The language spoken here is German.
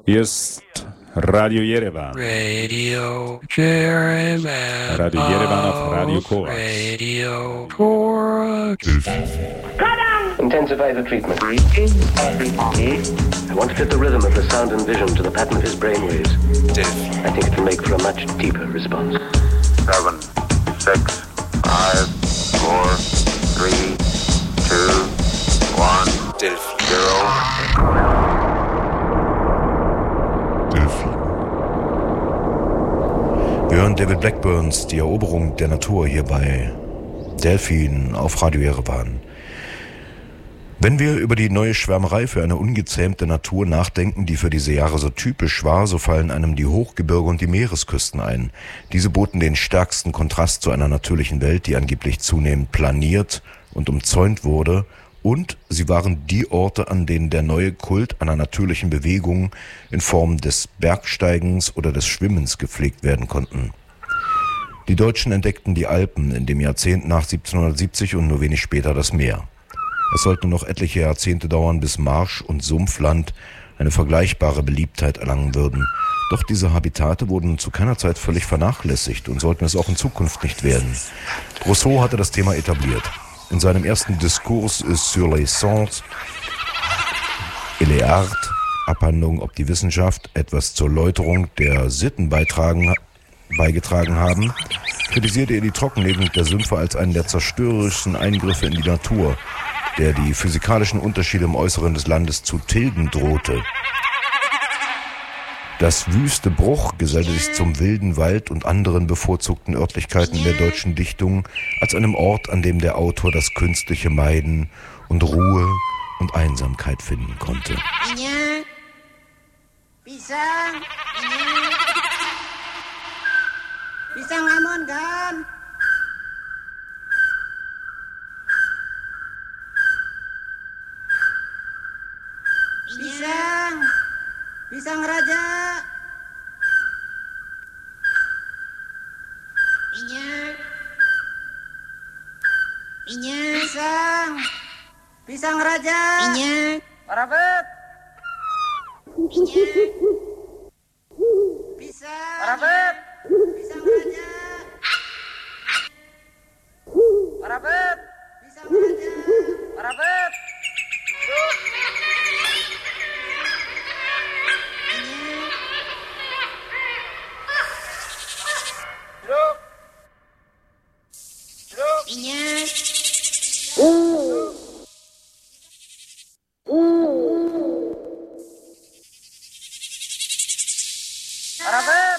Hier ist Radio Yerevan. Radio Yerevan. Radio Yerevan auf Radio Korax. Radio Korax. Intensify the treatment. I want to fit the rhythm of the sound and vision to the pattern of his brainwaves. I think it will make for a much deeper response. 7, 6, 5, 4, 3, 2, 1, 0. Wir hören David Blackburns Die Eroberung der Natur hier bei Delphin auf Radio Yerevan. Wenn wir über die neue Schwärmerei für eine ungezähmte Natur nachdenken, die für diese Jahre so typisch war, so fallen einem die Hochgebirge und die Meeresküsten ein. Diese boten den stärksten Kontrast zu einer natürlichen Welt, die angeblich zunehmend planiert und umzäunt wurde, und sie waren die Orte, an denen der neue Kult einer natürlichen Bewegung in Form des Bergsteigens oder des Schwimmens gepflegt werden konnten. Die Deutschen entdeckten die Alpen in dem Jahrzehnt nach 1770 und nur wenig später das Meer. Es sollte noch etliche Jahrzehnte dauern, bis Marsch- und Sumpfland eine vergleichbare Beliebtheit erlangen würden. Doch diese Habitate wurden zu keiner Zeit völlig vernachlässigt und sollten es auch in Zukunft nicht werden. Rousseau hatte das Thema etabliert. In seinem ersten Discours sur les sciences et les arts, Abhandlung, ob die Wissenschaft etwas zur Läuterung der Sitten beigetragen haben, kritisierte er die Trockenlegung der Sümpfe als einen der zerstörerischsten Eingriffe in die Natur, der die physikalischen Unterschiede im Äußeren des Landes zu tilgen drohte. Das wüste Bruch gesellte sich zum wilden Wald und anderen bevorzugten Örtlichkeiten in der deutschen Dichtung als einem Ort, an dem der Autor das Künstliche meiden und Ruhe und Einsamkeit finden konnte. Pisang lamon kan? Pisang raja. Pisang raja. Parabet. Pisang. Parabet. Pisang raja. Parabet. Pisang raja. Parabet. Parabet.